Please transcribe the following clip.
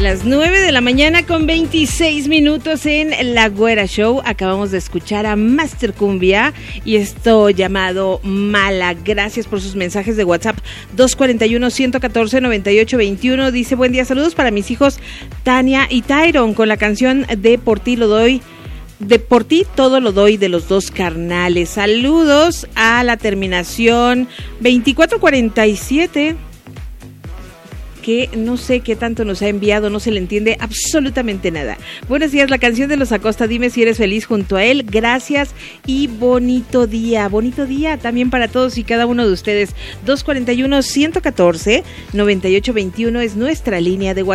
Las 9 de la mañana con 26 minutos en La Güera Show. Acabamos de escuchar a Master Cumbia y esto llamado Mala. Gracias por sus mensajes de WhatsApp. 241-114-9821. Dice: buen día, saludos para mis hijos Tania y Tyron con la canción de Por ti lo doy. De Por ti todo lo doy, de Los Dos Carnales. Saludos a la terminación 2447. Que no sé qué tanto nos ha enviado, no se le entiende absolutamente nada. Buenos días, la canción de Los Acosta, dime si eres feliz junto a él. Gracias y bonito día también para todos y cada uno de ustedes. 241-114-9821 es nuestra línea de WhatsApp.